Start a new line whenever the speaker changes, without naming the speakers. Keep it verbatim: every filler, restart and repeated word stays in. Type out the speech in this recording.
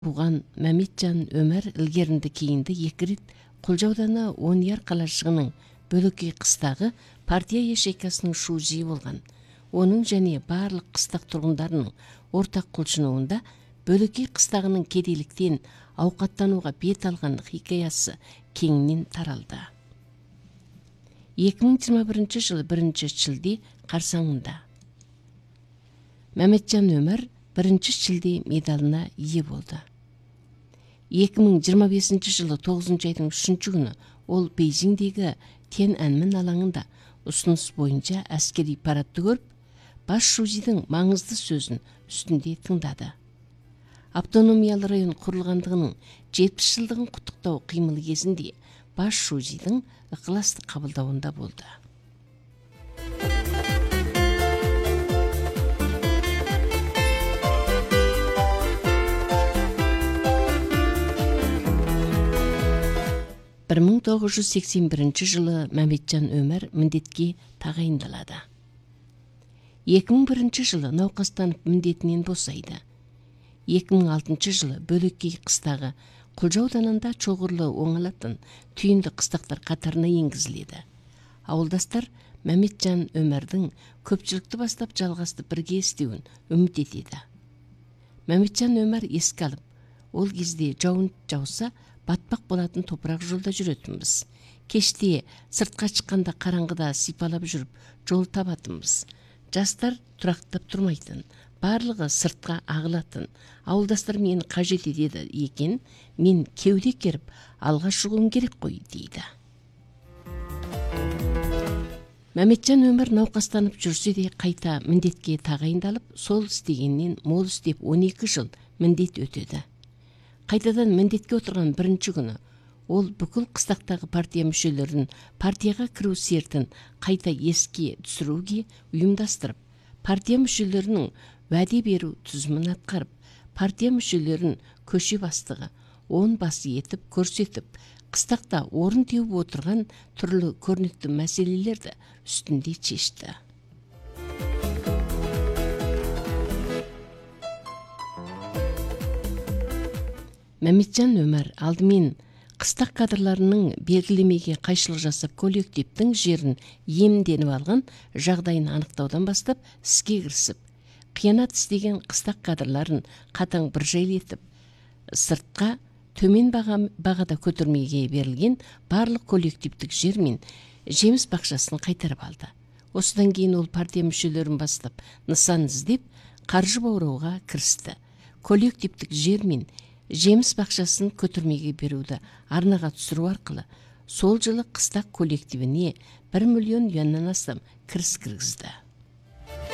Буган Мәмитжан Өмір ілгерінді кейінді екі рет Құлжа ауданы Онияр қалашығының бөлөкей қыстағы партия ешекасының шужи болған. Оның және барлық қыстақ тұрғындарының ортақ құлшынуында бөлөкей қыстағының кедейліктен ауқаттануға бет алған хикаясы кеңінен таралды. екі мың жиырма бірінші жылы бірінші шілде қарсаңында Мәмитжан Өмір бірінші шілде медалына ие болды. екі мың жиырма бесінші жылы тоғызыншы айдың үшінші күні ол Бейжіңдегі Тяньаньмэнь алаңында ұсыныс бойынша әскери парадты көріп, бас шужидің маңызды сөзін үстінде тыңдады. Автономиялы район құрылғандығының жетпіс жылдығын құттықтау қимылы кезінде бас шужидің ықыласты қабылдауында болды. бір мың тоғыз жүз сексен бірінші жылы Мәмитжан Өмір міндетке тағайындалады. екі мың бірінші жылы науқастанып міндетінен босайды. екі мың алтыншы жылы бөлөкей қыстағы Құлжа ауданында чоғырлы оңалатын түйінді қыстақтар қатарына енгізіледі. Ауылдастар Мәмитжан Өмірдің көпшілікті бастап жалғасты бірге істеуін үміт етеді. Мәмитжан Өмір еске алып, ол кезде жауын жауса батпақ болатын топырақ жолда жүретінбіз. Кеште сыртқа шыққанда қараңғыда сипалап жүріп жол табатынбыз. Жастар тұрақтап тұрмайтын, барлығы сыртқа ағылатын. Ауылдастар мені қажет етеді екен, мен кеуде керіп алға шығуым керек қой, дейді. Мәмитжан Өмір науқастанып жүрсе де қайта міндетке тағайындалып, сол істегеннен мол істеп он екі жыл міндет өтеді. Қайтадан міндетке отырған бірінші күні ол бүкіл қыстақтағы партия мүшелерін партияға кіру сертін қайта еске түсіруге ұйымдастырып, партия мүшелерінің уәде беру тізімін атқарып, партия мүшелерін көше бастығы он басы етіп көрсетіп, қыстақта орын теуіп отырған түрлі көрнекті мәселелерді үстінде шешті. Мәмитжан Өмір алдымен қыстақ кадрларының белгілемеге қайшылық жасап коллективтің жерін иемденіп алған жағдайын анықтаудан бастап іске кірісіп, қиянат істеген қыстақ кадрларын қатаң бір жайлетіп, сыртқа төмен бағада көтермеге берілген барлық коллективтік жер мен жеміс бақшасын қайтарып алды. Осыдан кейін ол партия мүшелерін бастап нысан іздеп, қаржы баурауға кірісті. Коллективтік жер мен жеміс бақшасын көтермеге беруді арнаға түсіру арқылы сол жылы қыстақ коллективіне бір миллион юаннан астам кіріс кіргізді.